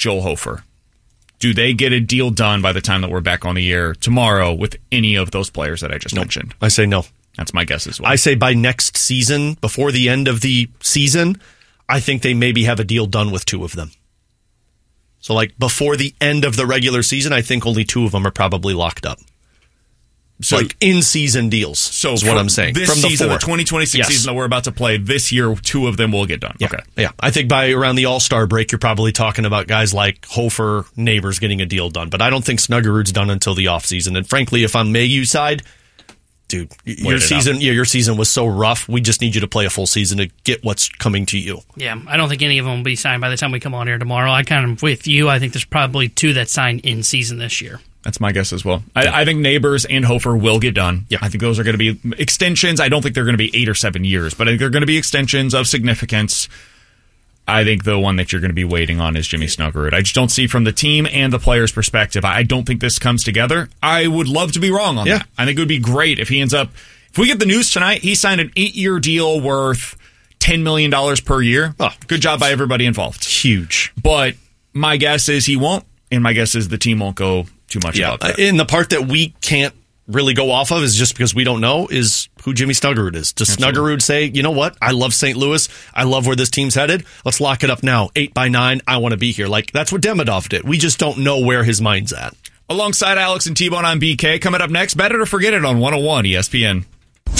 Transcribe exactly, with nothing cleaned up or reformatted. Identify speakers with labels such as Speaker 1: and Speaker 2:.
Speaker 1: Joel Hofer. Do they get a deal done by the time that we're back on the air tomorrow with any of those players that I just
Speaker 2: nope.
Speaker 1: mentioned?
Speaker 2: I say no.
Speaker 1: That's my guess as well.
Speaker 2: I say by next season, before the end of the season, I think they maybe have a deal done with two of them. So, like, before the end of the regular season, I think only two of them are probably locked up. So, like, in-season deals so is what I'm saying.
Speaker 1: This
Speaker 2: from the
Speaker 1: season,
Speaker 2: four.
Speaker 1: the twenty twenty-six
Speaker 2: yes.
Speaker 1: season that we're about to play, this year, two of them will get done.
Speaker 2: Yeah.
Speaker 1: Okay.
Speaker 2: Yeah. I think by around the All-Star break, you're probably talking about guys like Hofer, Neighbors getting a deal done. But I don't think Snuggerud's done until the offseason. And frankly, if I'm Mayhew side, dude, your season, yeah, your season was so rough. We just need you to play a full season to get what's coming to you.
Speaker 3: Yeah, I don't think any of them will be signed by the time we come on here tomorrow. I kind of with you. I think there's probably two that signed in season this year.
Speaker 1: That's my guess as well. I, I think Neighbors and Hofer will get done.
Speaker 2: Yeah.
Speaker 1: I think those are going to be extensions. I don't think they're going to be eight or seven years, but I think they're going to be extensions of significance. I think the one that you're going to be waiting on is Jimmy Snuggerud. I just don't see from the team and the player's perspective. I don't think this comes together. I would love to be wrong on
Speaker 2: yeah.
Speaker 1: that. I think it would be great if he ends up... If we get the news tonight, he signed an eight-year deal worth ten million dollars per year. Oh, good job by everybody involved.
Speaker 2: Huge.
Speaker 1: But my guess is he won't, and my guess is the team won't go too much
Speaker 2: yeah.
Speaker 1: about that.
Speaker 2: And the part that we can't really go off of is just because we don't know is who Jimmy Snuggerud is. Does Absolutely. Snuggerud say, you know what? I love Saint Louis. I love where this team's headed. Let's lock it up now. Eight by nine. I want to be here. Like, that's what Demidov did. We just don't know where his mind's at.
Speaker 1: Alongside Alex and T-Bone on B K. Coming up next, Better to Forget It on one oh one E S P N.